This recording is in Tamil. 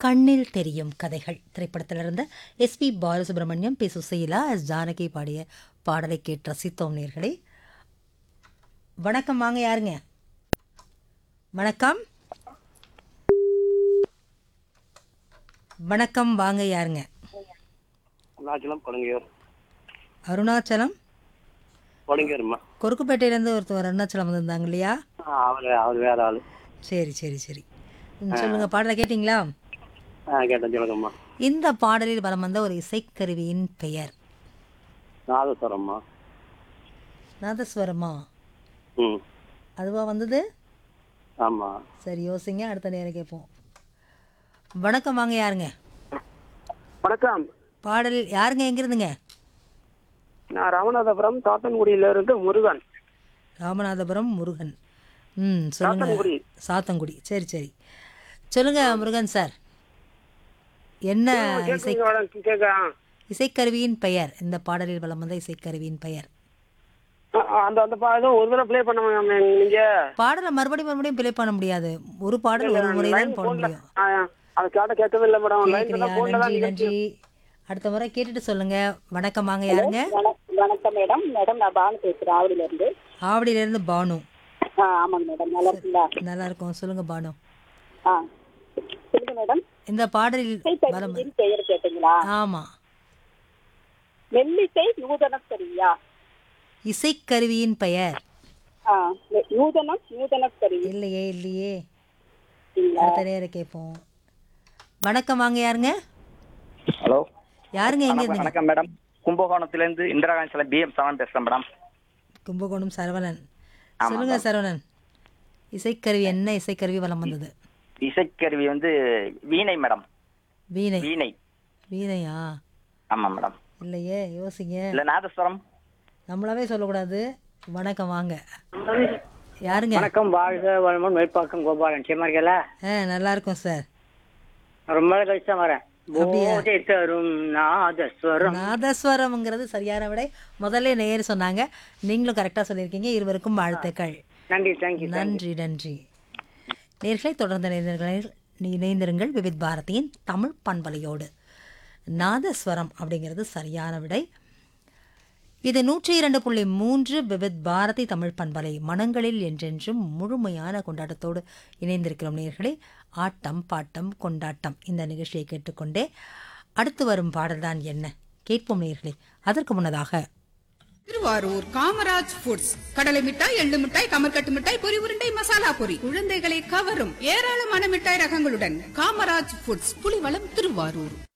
கண்ணில் தெரியும் கதைகள் திரைப்படத்திலிருந்து SP Balasubramaniam, B Susheela, S Janaki பாடிய பாடலை கேட்டு ரசித்தோம் நேர்களே. வணக்கம், வாங்க யாருங்க? வணக்கம் வணக்கம், வாங்க யாருங்க? அருணாச்சலம் கொடுங்கையூர். அருணாச்சலம் கொடுங்கையூர்மா. கொருக்குப்பேட்டையிலேருந்து ஒருத்தர் அருணாச்சலம் வந்திருந்தாங்க இல்லையா? அவர் வேற ஆளு. சரி சரி சரி. சொல்லுங்க, பாடலை கேட்டிங்களா? கேட்டேன், சொல்லுங்கம்மா. இந்த பாடலில் வலம் வந்த ஒரு இசைக்கருவியின் பெயர்? நாதஸ்வரம்மா. நாதஸ்வரமா? ம், அதுவா வந்தது? ஆமா. சரி, யோசிங்க, அடுத்த நேரம் கேட்போம். வணக்கம், வாங்க யாருங்க? வணக்கம். பாடல் யாருங்க, எங்கிருந்துங்க? நான் ராமநாதபுரம் சாத்தன்குடியில இருந்து முருகன். ராமநாதபுரம் முருகன். சொல்லுங்க. சாத்தன்குடி. சாத்தன்குடி, சரி சரி. சொல்லுங்க முருகன் சார், என்ன இசைக்கருவியின் பெயர்? இந்த பாடலில் வலம் வந்த இசைக்கருவியின் பெயர்? அந்த அந்த பாடம் ஒரு தடவை ப்ளே பண்ண நீங்க. பாடலை மறுபடியும் பிளே பண்ண முடியாது. ஒரு பாடல் ஒரு முறை தான் போட முடியும். அது கேட்கவே இல்லை மேடம். நன்றி நன்றி. அடுத்த முறை கேட்டுட்டு சொல்லுங்க. வணக்கம், வாங்க யாருங்க? வணக்கம் மேடம். மேடம், நான் பானு பேசுறேன், ஆவடியிலிருந்து. ஆவடியிலிருந்து பானு. ஆமாங்க மேடம். நல்லா இருக்குங்களா? நல்லா இருக்கும். சொல்லுங்க பானு. சொல்லுங்க மேடம். இந்த பாடலில் பெயர் கேட்டீங்களா? ஆமா. மெல்லிசை நூதனம், சரியா? இசைக்கருவியின் பெயர்? நூதனம் கருவி. இல்லையே. அடுத்த நேரம் கேட்போம். வணக்கம், வாங்க யாருங்க? ஹலோ, யாருங்க, எங்க இருந்து? வணக்கம் மேடம். கும்பகோணத்திலிருந்து இந்திரா காந்தி பிஎம் சரவணன் பேசுறேன் மேடம். கும்பகோணம் சரவணன். சொல்லுங்க சரவணன், இசைக்கருவி என்ன இசைக்கருவி வலம் வந்தது? இசைக்கருவி வீணை மேடம். வீணையா? ஆமா மேடம். இல்லையே, யோசிங்க. இல்ல நாதஸ்வரம். நம்மளாவே சொல்லக்கூடாது. வணக்கம், வாங்க யாருங்க? வணக்கம். வாழ்க வளமுடன். மேற்பாக்கம் கோபாலன். சேமா இருக்கல? நல்லா இருக்கும் சார். ரொம்ப கழிச்சு தான் வரேன். தரும் நாதஸ்வரம்ங்கிறது சரியான விடை. முதல்ல நேர் சொன்னாங்க, நீங்களும் கரெக்டா சொல்லியிருக்கீங்க. இருவருக்கும் வாழ்த்துக்கள். நன்றி. தேங்க்யூ. நன்றி. நேர்களை தொடர்ந்த இணைந்திருங்கள் விவித் பாரதியின் தமிழ் பண்பலையோடு. நாதஸ்வரம் அப்படிங்கிறது சரியான விடை. இது 102.3 விவித் பாரதி தமிழ் பண்பலை. மனங்களில் என்றென்றும் முழுமையான கொண்டாட்டத்தோடு இணைந்திருக்கிறோம் நேர்களே. ஆட்டம் பாட்டம் கொண்டாட்டம் இந்த நிகழ்ச்சியை கேட்டுக்கொண்டே அடுத்து வரும் பாடல்தான் என்ன கேட்போம் நேர்களே. அதற்கு முன்னதாக திருவாரூர் காமராஜ் ஃபுட்ஸ் கடலை மிட்டாய், எள்ளு மிட்டாய், கமர்கட்டு மிட்டாய், பொரி உருண்டை, மசாலா பொரி, குழந்தைகளை கவரும் ஏராளமான மிட்டாய் ரகங்களுடன் காமராஜ் ஃபுட்ஸ், புலிவளம், திருவாரூர்.